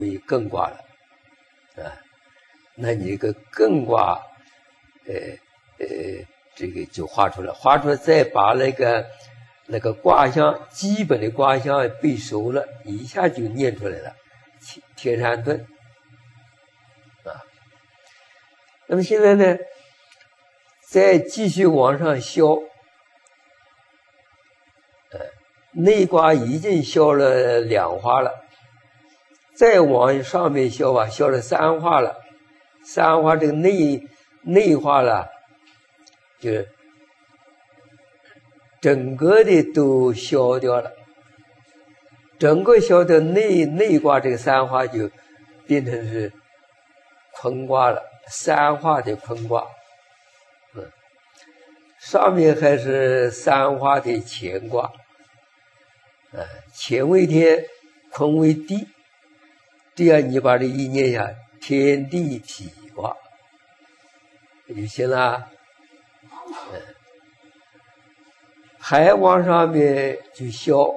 为艮卦了啊。那你这个艮卦，这个就画出来，再把那个卦象基本的卦象背熟了，一下就念出来了。天山遁啊。那么现在呢，再继续往上消，内卦已经消了2画了，再往上面消啊，消了3画了。3画这个内画了，就是整个的都消掉了，整个消掉内卦这个3画就变成是坤卦了，3画的坤卦。上面还是3画的乾卦，乾为天，坤为地，这样你把这一念下，天地痞卦就行了。还往上面就消，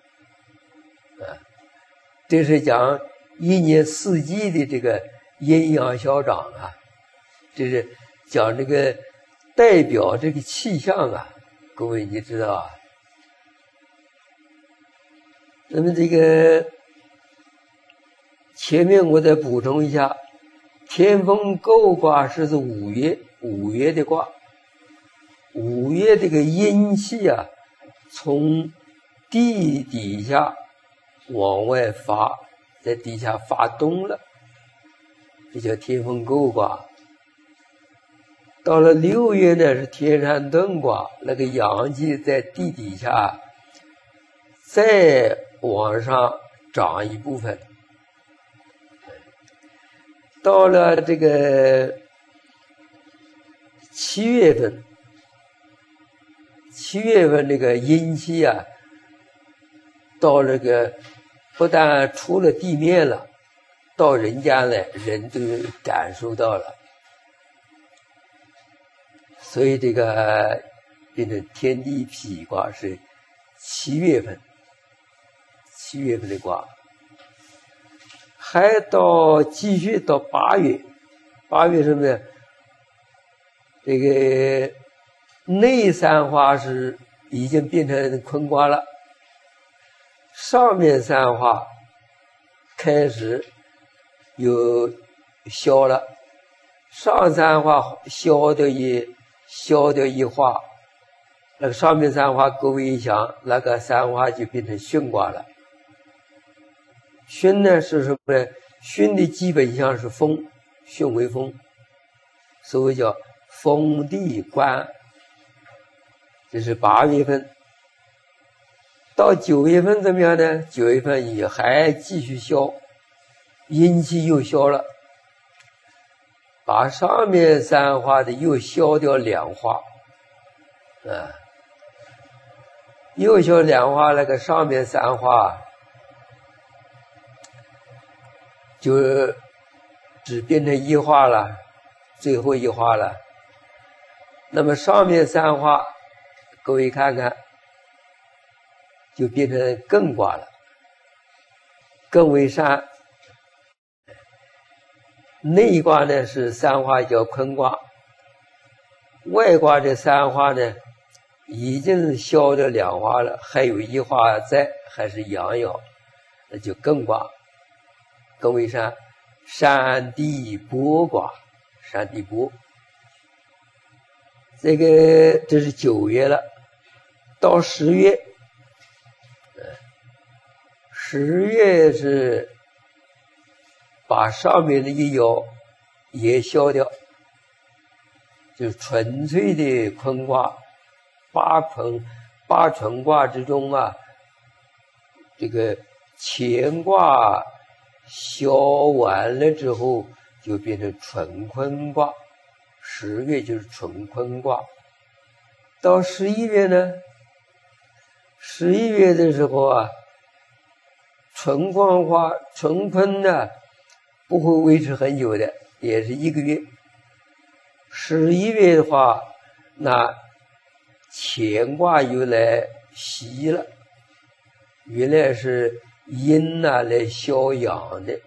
这是讲一年四季的这个阴阳消长啊，这是讲这个代表这个气象啊，各位你知道啊。那么这个前面我再补充一下，天风姤卦是五月的卦，5月这个阴气啊，从地底下往外发，在底下发动了，这叫天风姤卦。到了6月呢，是天山遁卦，那个阳气在地底下再往上涨一部分。到了这个7月份这个阴气啊，到这个不但出了地面了，到人间来，人都感受到了。所以这个变成天地痞卦是7月份的卦。还继续到8月，8月什么呢？这个内3画是已经变成坤卦了，上面3画开始有消了，上3画消掉一画，那个上面3画各位一想，那个3画就变成巽卦了。巽呢是什么呢？巽的基本象是风，巽为风，所谓叫风地观。这是8月份。到9月份怎么样呢？9月份也还继续消，阴气又消了，把上面3画的又消掉2画，又消2画，那个上面3画就只变成1画了，最后1画了。那么上面3画，各位看看，就变成艮卦了。艮为山，内卦呢是3画叫坤卦，外卦这3画呢已经消掉2画了，还有1画在，还是阳爻，那就艮卦。艮为山，山地剥卦，山地剥。这是9月了，到10月，10月是把上面的一爻也消掉，就是纯粹的坤卦。八纯卦之中啊，这个乾卦消完了之后，就变成纯坤卦。10月就是纯坤卦。到11月呢，11月的时候啊，纯坤呢不会维持很久的，也是1个月。11月的话，那乾卦又来袭了，原来是阴来消阳的，